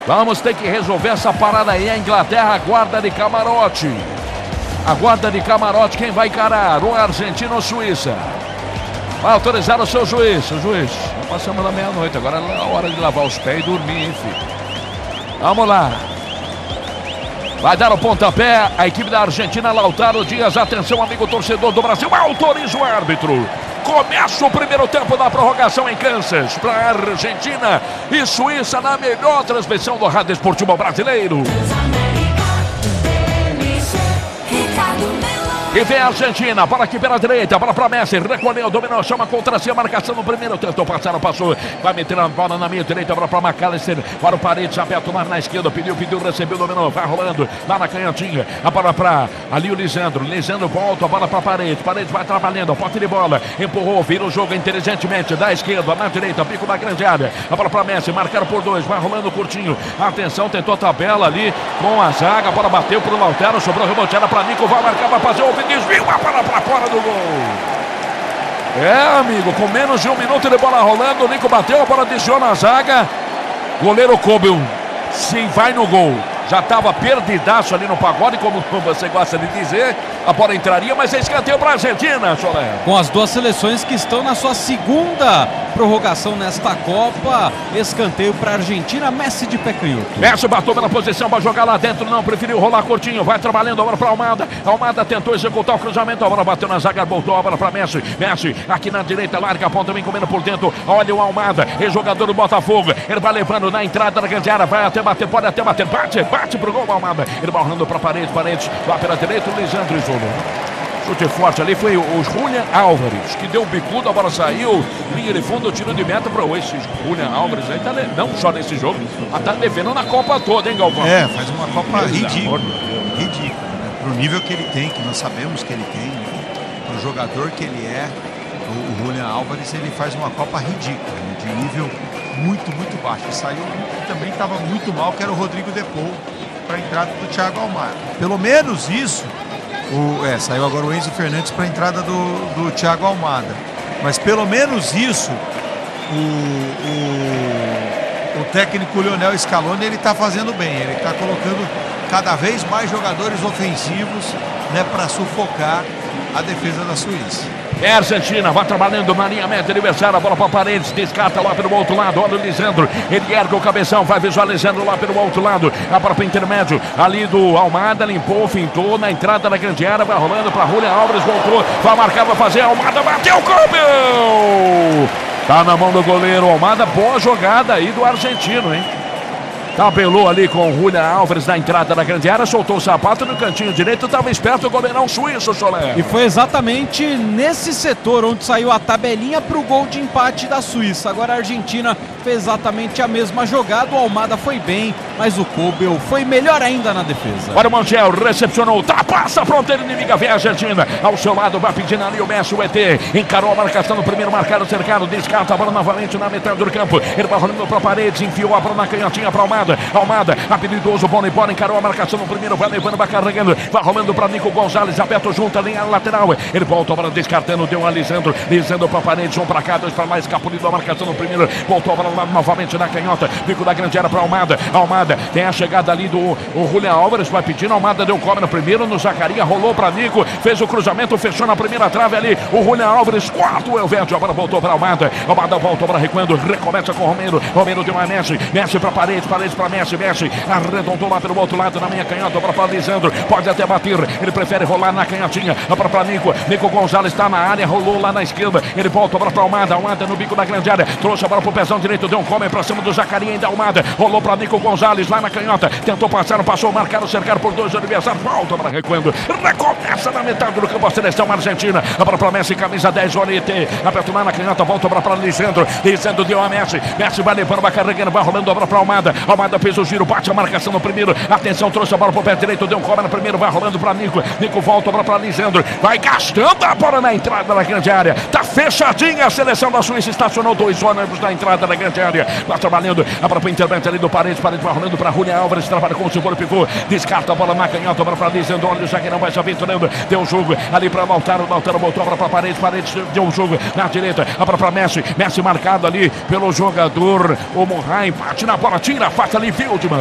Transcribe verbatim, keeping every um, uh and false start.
Vamos ter que resolver essa parada aí. A Inglaterra, guarda de camarote. A guarda de camarote, quem vai encarar? O Argentina ou Suíça? Vai autorizar o seu juiz. O juiz, passamos da meia-noite. Agora é a hora de lavar os pés e dormir, hein, filho? Vamos lá. Vai dar o pontapé a equipe da Argentina, Lautaro Dias. Atenção, amigo torcedor do Brasil. Autoriza o árbitro. Começa o primeiro tempo da prorrogação em Kansas para a Argentina e Suíça na melhor transmissão do Rádio Esportivo Brasileiro. E vem a Argentina, bola aqui pela direita, bola para Messi, recolheu, dominou, chama contra si, a marcação no primeiro, tentou passar, passou, vai meter a bola na minha direita, bola para McAllister, para o Paredes, aberto lá na esquerda, pediu, pediu, recebeu, dominou, vai rolando, lá na canhotinha, a bola para ali o Lisandro, Lisandro volta, a bola para Paredes, Paredes vai trabalhando, pote de bola, empurrou, vira o jogo inteligentemente, da esquerda, na direita, pico da grande área, a bola para Messi, marcaram por dois, vai rolando curtinho, atenção, tentou a tabela ali com a zaga, a bola bateu para o Lautaro, sobrou reboteada para Nico, vai marcar, vai fazer o desvio, uma bola para fora do gol. É, amigo, com menos de um minuto de bola rolando, o Nico bateu, a bola desviou na zaga. Goleiro coube um. Sim, vai no gol. Já estava perdidaço ali no pagode, como você gosta de dizer. A bola entraria, mas é escanteio para a Argentina, Solé. Com as duas seleções que estão na sua segunda prorrogação nesta Copa. Escanteio para a Argentina, Messi de pé canhoto. Messi bateu pela posição, vai jogar lá dentro, não, preferiu rolar curtinho, vai trabalhando, a bola para Almada. Almada tentou executar o cruzamento, a bola bateu na zaga, voltou a bola para Messi. Messi aqui na direita, larga a ponta, vem comendo por dentro. Olha o Almada, ex-jogador do Botafogo. Ele vai levando na entrada da grande área, vai até bater, pode até bater, bate, bate pro gol, Almada. Ele vai rolando para Paredes, Paredes, lá pela direita, o Lisandro isolou. Chute forte ali foi o Julian Álvares, que deu um bicudo, a bola saiu, linha de fundo, tiro de meta para esse Julian Álvares aí, tá, não só nesse jogo, mas tá devendo na Copa toda, hein, Galvão? É, faz uma Copa ridícula, ridícula, né? Pro nível que ele tem, que nós sabemos que ele tem, né? Pro jogador que ele é, o, o Julian Álvares, ele faz uma Copa ridícula, né? De nível muito, muito baixo. E saiu, também estava muito mal, que era o Rodrigo Depou, para a entrada do Thiago Almada. Pelo menos isso. O, é, saiu agora o Enzo Fernandes para a entrada do, do Thiago Almada. Mas pelo menos isso, o, o, o técnico Lionel Scaloni, ele está fazendo bem. Ele está colocando cada vez mais jogadores ofensivos, né, para sufocar a defesa da Suíça. É a Argentina, vai trabalhando na linha média adversária, a bola para Paredes, descarta lá pelo outro lado, olha o Lisandro, ele ergue o cabeção, vai visualizando lá pelo outro lado, a bola para o intermédio, ali do Almada, limpou, fintou, na entrada da grande área, vai rolando para Julian Álvares, voltou, vai marcar, vai fazer, Almada bateu o gol! Tá na mão do goleiro Almada, boa jogada aí do argentino, hein? Tabelou ali com o Julian Álvares na entrada da grande área, soltou o sapato no cantinho direito, estava esperto o goleirão suíço, Solé. E foi exatamente nesse setor onde saiu a tabelinha para o gol de empate da Suíça. Agora a Argentina fez exatamente a mesma jogada, o Almada foi bem, mas o Kobel foi melhor ainda na defesa. Para o Montiel, recepcionou, ultrapassa a fronteira inimiga, vem a Argentina, ao seu lado vai pedindo ali o Messi, o E T, encarou a marcação no primeiro, marcado, cercado, descarta a bola novamente na metade do campo, ele vai rolando para a parede, enfiou a bola na canhotinha para o Almada. Almada, habilidoso, bom e bola, encarou a marcação no primeiro, vai levando, vai carregando, vai rolando para Nico Gonzalez, aberto junto a linha lateral, ele volta a bola descartando, deu a Lisandro, Lisandro para a parede, um para cá, dois para lá, escapulido a marcação no primeiro, voltou a bola lá novamente na canhota, Nico da grande área para Almada, Almada, tem a chegada ali do o Julian Álvares, vai pedindo, Almada deu cobre no primeiro, no Zacaria, rolou para Nico, fez o cruzamento, fechou na primeira trave ali, o Julian Álvares, quarto, Elvete, a bola voltou para Almada, Almada voltou para recuando, recomeça com o Romero, Romero deu a Messi, Messi para a parede, parede para Messi, Messi, arredondou lá pelo outro lado, na minha canhota, para Lisandro, pode até bater, ele prefere rolar na canhotinha, para Nico, Nico Gonzalez está na área, rolou lá na esquerda, ele volta para Almada, Almada no bico da grande área, trouxe a bola pro pezão direito, deu um come para cima do Zacaria, ainda Almada, rolou para Nico Gonzalez lá na canhota, tentou passar, não passou, marcaram, cercaram por dois adversários, volta para recuando, recomeça na metade do campo a seleção argentina, para Messi, camisa dez, olha E T, aperto lá na canhota, volta para Lisandro, Lisandro deu a Messi, Messi vai levando, vai carregando, vai rolando a bola para Almada, Almada fez o giro, bate a marcação no primeiro, atenção, trouxe a bola pro pé direito, deu um cobra no primeiro, vai rolando para Nico, Nico volta a bola para Lisandro, vai gastando a bola na entrada da grande área, tá fechadinha a seleção da Suíça, estacionou dois ônibus na entrada da grande área, vai trabalhando, a bola pro intermédio ali do Paredes, Paredes vai rolando para Julian Álvares, trabalha com o segundo pivô, descarta a bola na canhota, a bola para Lisandro, o zagueirão vai se aventurando. Deu o jogo ali para Lautaro. Lautaro botou para Paredes. Paredes deu o jogo na direita. Abra para Messi. Messi marcado ali pelo jogador. O Murray bate na bola, tira, afasta ali, Fieldman.